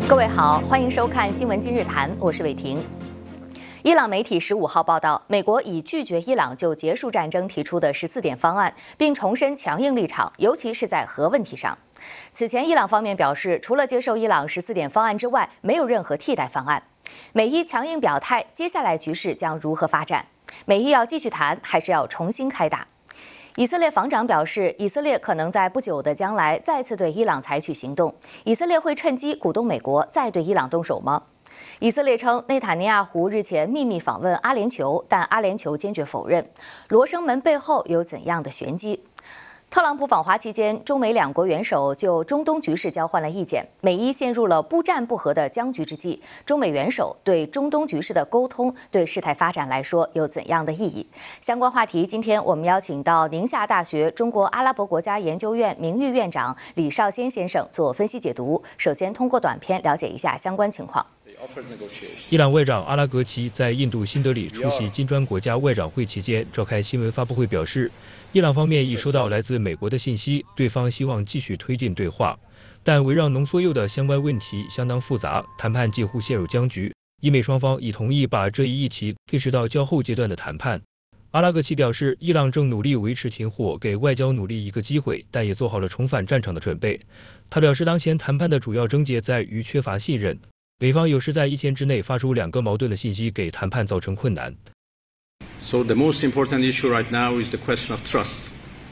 各位好，欢迎收看《新闻今日谈》，我是伟婷。伊朗媒体15号报道，美国已拒绝伊朗就结束战争提出的14点方案，并重申强硬立场，尤其是在核问题上。此前，伊朗方面表示，除了接受伊朗14点方案之外，没有任何替代方案。美伊强硬表态，接下来局势将如何发展？美伊要继续谈，还是要重新开打？以色列防长表示，以色列可能在不久的将来再次对伊朗采取行动。以色列会趁机鼓动美国再对伊朗动手吗？以色列称，内塔尼亚胡日前秘密访问阿联酋，但阿联酋坚决否认。罗生门背后有怎样的玄机？特朗普访华期间，中美两国元首就中东局势交换了意见，美伊陷入了不战不和的僵局之际，中美元首对中东局势的沟通，对事态发展来说有怎样的意义？相关话题，今天我们邀请到宁夏大学中国阿拉伯国家研究院名誉院长李绍先先生做分析解读。首先，通过短片了解一下相关情况。 伊朗外长阿拉格齐在印度新德里出席金砖国家外长会期间召开新闻发布会，表示，伊朗方面已收到来自美国的信息，对方希望继续推进对话，但围绕浓缩铀的相关问题相当复杂，谈判几乎陷入僵局。伊美双方已同意把这一议题推迟到较后阶段的谈判。阿拉格齐表示，伊朗正努力维持停火，给外交努力一个机会，但也做好了重返战场的准备。他表示，当前谈判的主要症结在于缺乏信任。美方有时在1天之内发出2个矛盾的信息，给谈判造成困难。 So the most important issue right now is the question of trust.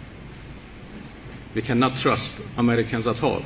We cannot trust Americans at all.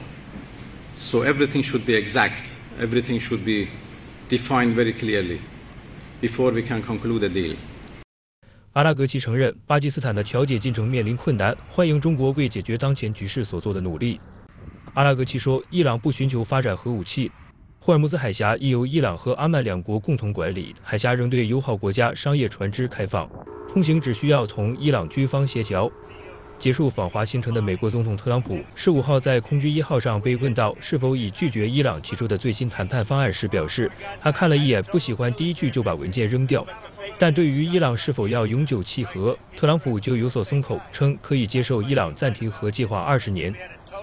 So everything should be exact. Everything should be defined very clearly before we can conclude a deal. 阿拉格齐承认，巴基斯坦的调解进程面临困难，欢迎中国为解决当前局势所做的努力。阿拉格齐说，伊朗不寻求发展核武器。霍尔木兹海峡亦由伊朗和阿曼两国共同管理，海峡仍对友好国家商业船只开放，通行只需要同伊朗军方协调。结束访华行程的美国总统特朗普15号在空军1号上被问到是否已拒绝伊朗提出的最新谈判方案时表示，他看了一眼，不喜欢第一句就把文件扔掉。但对于伊朗是否要永久弃核，特朗普就有所松口，称可以接受伊朗暂停核计划20年。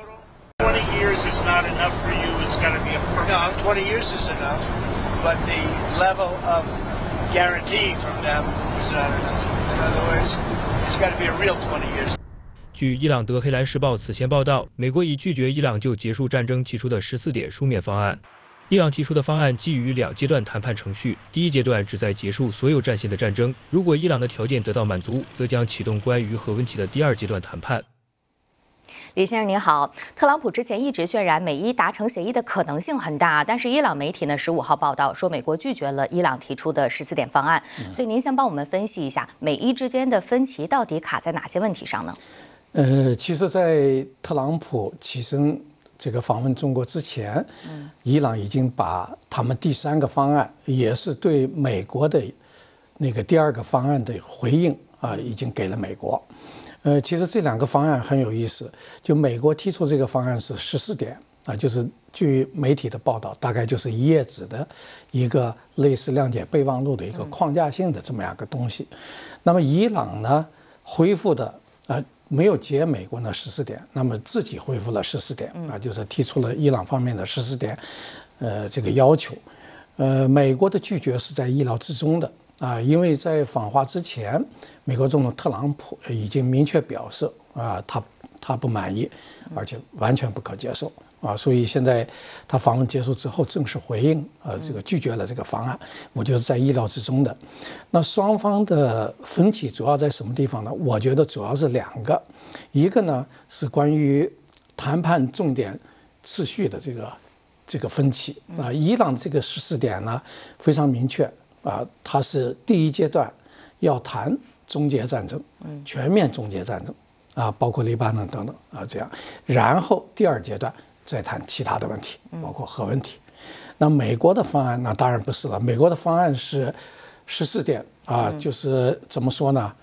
20 years is not enough for you. It's got to be a permanent. No, 20 years is enough, but the level of guarantee from them is not enough. In other words, it's got to be a real 20 years. 据伊朗德黑兰时报此前报道，美国已拒绝伊朗就结束战争提出的14点书面方案。伊朗提出的方案基于2阶段谈判程序，第一阶段旨在结束所有战线的战争，如果伊朗的条件得到满足，则将启动关于核问题的第2阶段谈判。 李先生您好，特朗普之前一直渲染美伊达成协议的可能性很大，但是伊朗媒体呢15号报道说美国拒绝了伊朗提出的14点方案，所以您先帮我们分析一下美伊之间的分歧到底卡在哪些问题上呢？ 其实，在特朗普起身这个访问中国之前，伊朗已经把他们第3个方案，也是对美国的那个第2个方案的回应啊，已经给了美国。其实这2个方案很有意思，就美国提出这个方案是14点啊，就是据媒体的报道，大概就是1页纸的一个类似谅解备忘录的一个框架性的这么样个东西。那么伊朗呢恢复的没有解美国的14点，那么自己恢复了14点啊，就是提出了伊朗方面的14点这个要求。美国的拒绝是在意料之中的。因为在访华之前，美国总统特朗普已经明确表示他不满意，而且完全不可接受所以现在他访问结束之后正式回应这个拒绝了这个方案，我觉得在意料之中的。那双方的分歧主要在什么地方呢？我觉得主要是2个，一个呢是关于谈判重点次序的这个分歧伊朗这个14点呢非常明确。它是第1阶段要谈终结战争，全面终结战争包括黎巴嫩等等这样，然后第2阶段再谈其他的问题，包括核问题。那美国的方案那当然不是了，美国的方案是14点就是怎么说呢？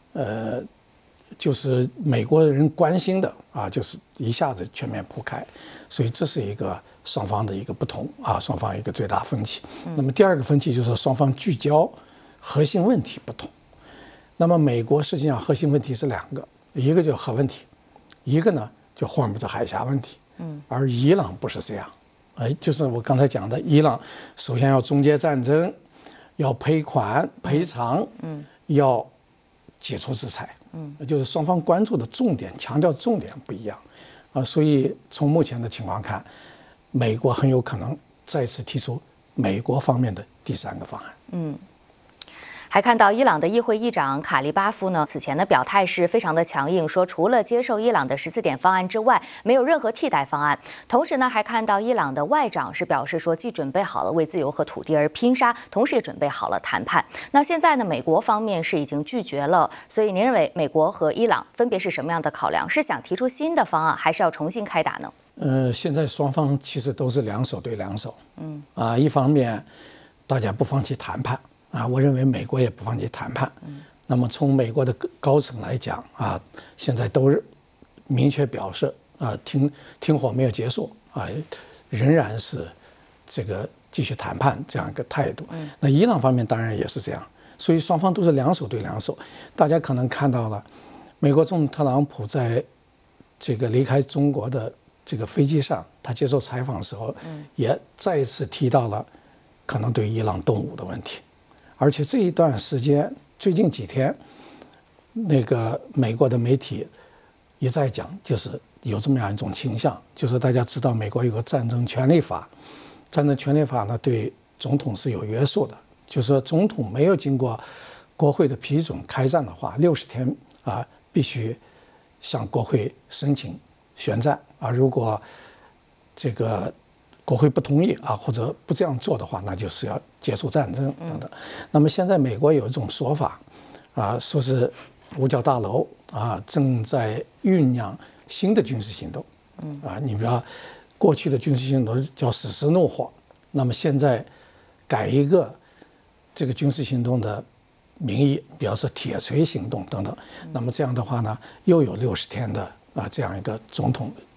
就是美国人关心的就是一下子全面铺开，所以这是一个双方的一个不同双方一个最大分歧。那么第2个分歧就是双方聚焦核心问题不同。那么美国实际上核心问题是2个，一个就是核问题，一个呢就霍尔木兹海峡问题。而伊朗不是这样就是我刚才讲的，伊朗首先要终结战争，要赔款赔偿，要解除制裁，就是双方关注的重点、强调重点不一样，所以从目前的情况看，美国很有可能再次提出美国方面的第3个方案。 还看到伊朗的议会议长卡利巴夫呢，此前的表态是非常的强硬，说除了接受伊朗的14点方案之外，没有任何替代方案。同时呢，还看到伊朗的外长是表示说，既准备好了为自由和土地而拼杀，同时也准备好了谈判。那现在呢，美国方面是已经拒绝了，所以您认为美国和伊朗分别是什么样的考量？是想提出新的方案，还是要重新开打呢？ 现在双方其实都是两手对两手。一方面大家不放弃谈判。我认为美国也不放弃谈判。那么从美国的高层来讲现在都明确表示停火没有结束仍然是这个继续谈判这样一个态度。那伊朗方面当然也是这样，所以双方都是两手对两手。大家可能看到了，美国总统特朗普在这个离开中国的这个飞机上，他接受采访的时候，也再一次提到了可能对伊朗动武的问题。而且这一段时间，最近几天，那个美国的媒体也在讲，就是有这么样一种倾向，就是大家知道美国有个战争权利法，战争权利法呢对总统是有约束的，就是说总统没有经过国会的批准开战的话，60天必须向国会申请宣战如果这个国会不同意或者不这样做的话，那就是要结束战争等等。那么现在美国有一种说法说是五角大楼正在酝酿新的军事行动。你比如过去的军事行动叫史诗怒火，那么现在改一个这个军事行动的名义，比如说铁锤行动等等。那么这样的话呢，又有60天的这样一个总统